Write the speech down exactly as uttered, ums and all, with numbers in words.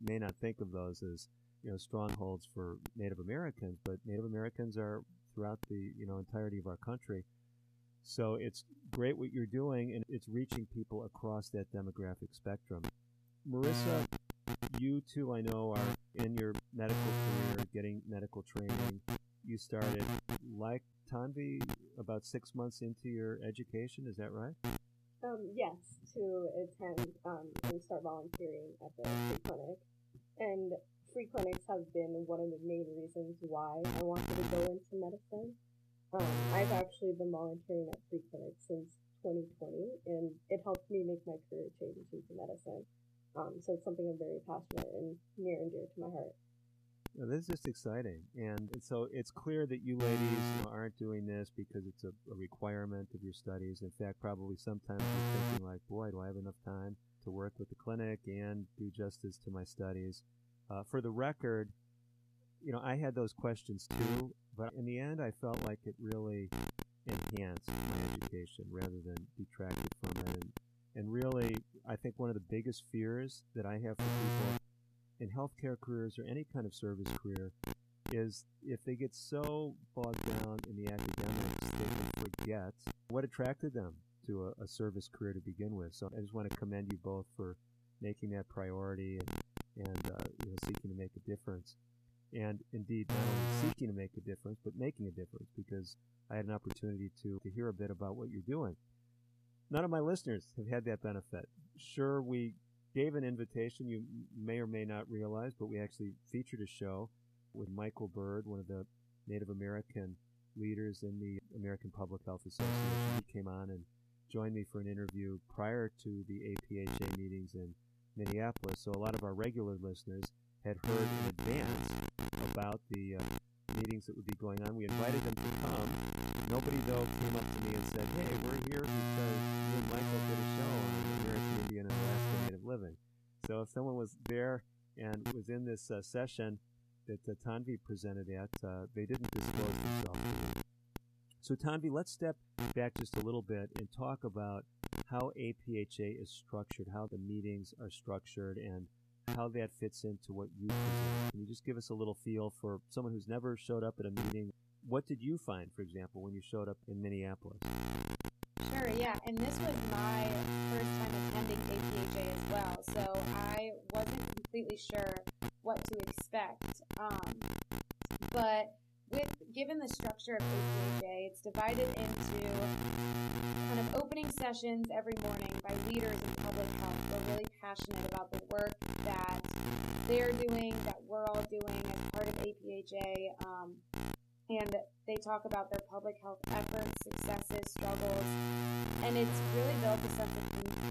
may not think of those as, you know, strongholds for Native Americans, but Native Americans are throughout the, you know, entirety of our country. So it's great what you're doing, and it's reaching people across that demographic spectrum. Marissa, you too, I know, are in your medical career, getting medical training. You started, like Tanvi, about six months into your education. Is that right? Um, yes, to attend um, and start volunteering at the free clinic. And free clinics have been one of the main reasons why I wanted to go into medicine. Um, I've actually been volunteering at free clinics since twenty twenty, and it helped me make my career change into medicine. Um, so it's something I'm very passionate and near and dear to my heart. Now, this is just exciting. And so it's clear that you ladies, you know, aren't doing this because it's a, a requirement of your studies. In fact, probably sometimes you're thinking like, boy, do I have enough time to work with the clinic and do justice to my studies? Uh, for the record, you know, I had those questions too, but in the end, I felt like it really enhanced my education rather than detracted from it. And, and really, I think one of the biggest fears that I have for people in healthcare careers or any kind of service career is if they get so bogged down in the academics, they can forget what attracted them to a, a service career to begin with. So I just want to commend you both for making that priority and, and uh, you know, seeking to make a difference. And indeed, not only seeking to make a difference, but making a difference, because I had an opportunity to, to hear a bit about what you're doing. None of my listeners have had that benefit. Sure, we gave an invitation, you may or may not realize, but we actually featured a show with Michael Bird, one of the Native American leaders in the American Public Health Association. He came on and joined me for an interview prior to the A P H A meetings in Minneapolis. So a lot of our regular listeners had heard in advance about the uh, meetings that would be going on. We invited them to come. Nobody, though, came up to me and said, hey, we're here because you and Michael did a show on American Indian and Alaska Native living. So if someone was there and was in this uh, session that uh, Tanvi presented at, uh, they didn't disclose themselves to me. So Tanvi, let's step back just a little bit and talk about how A P H A is structured, how the meetings are structured, and how that fits into what you present. Can you just give us a little feel for someone who's never showed up at a meeting? What did you find, for example, when you showed up in Minneapolis? Sure, yeah, and this was my first time attending A P H A as well, so I wasn't completely sure what to expect. Um, but with given the structure of A P H A, it's divided into kind of opening sessions every morning by leaders in public health who are really passionate about the work that they're doing, that we're all doing as part of A P H A. Um, and they talk about their public health efforts, successes, struggles,